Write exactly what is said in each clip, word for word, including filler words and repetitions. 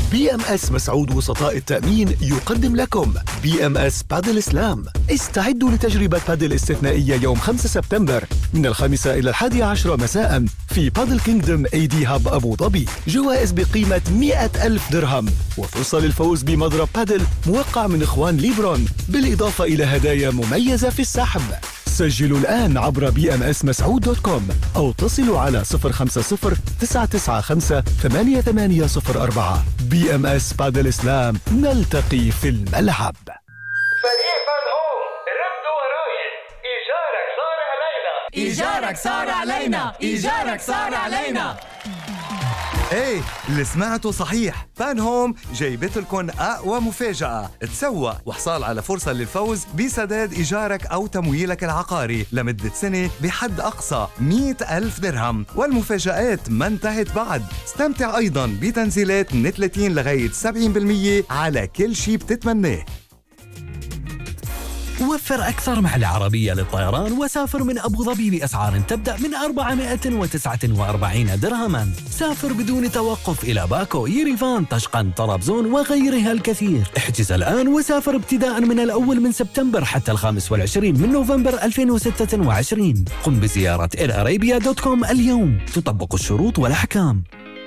بي ام اس مسعود وسطاء التأمين يقدم لكم بي ام اس بادل سلام. استعدوا لتجربة بادل استثنائية يوم خمسة سبتمبر من الخامسة إلى الحادية عشرة مساء في بادل كينغدوم اي دي هاب أبو ظبي. جوائز بقيمة مئة ألف درهم وفرصة للفوز بمضرب بادل موقع من إخوان ليبرون، بالإضافة إلى هدايا مميزة في السحب. سجلوا الآن عبر بي ام اس مسعود دوت كوم أو اتصلوا على صفر خمسة صفر تسعة تسعة خمسة ثمانية ثمانية صفر أربعة. بي ام اس بادل سلام، نلتقي في الملعب. فريق فان هوم ردوا وراي، إيجارك صار علينا، إيجارك صار علينا، إيجارك صار علينا. ايه اللي سمعته صحيح، فان هوم جايبت لكم اقوى مفاجأة، تسوق وحصال على فرصة للفوز بسداد ايجارك او تمويلك العقاري لمدة سنة بحد اقصى مئة ألف درهم. والمفاجآت ما انتهت بعد، استمتع ايضا بتنزيلات من ثلاثين لغاية سبعين بالمية على كل شي بتتمناه. وفر أكثر مع العربية للطيران وسافر من أبو ظبي بأسعار تبدأ من أربعمائة وتسعة وأربعين درهما. سافر بدون توقف إلى باكو، يريفان، طشقند، طرابزون وغيرها الكثير. احجز الآن وسافر ابتداء من الأول من سبتمبر حتى الخامس والعشرين من نوفمبر ألفين وستة وعشرين. قم بزيارة إير أرابيا دوت كوم اليوم، تطبق الشروط والأحكام.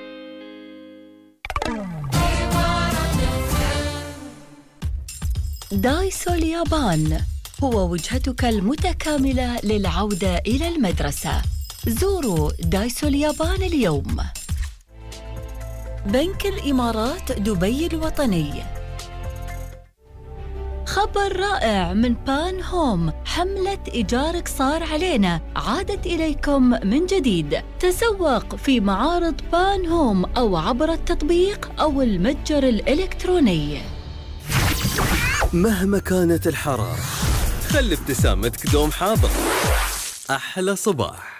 دايسو اليابان هو وجهتك المتكاملة للعودة إلى المدرسة. زوروا دايسو اليابان اليوم. بنك الإمارات دبي الوطني. خبر رائع من بان هوم، حملة إيجارك صار علينا عادت إليكم من جديد. تسوق في معارض بان هوم أو عبر التطبيق أو المتجر الإلكتروني. مهما كانت الحرارة خلي ابتسامتك دوم حاضر. أحلى صباح.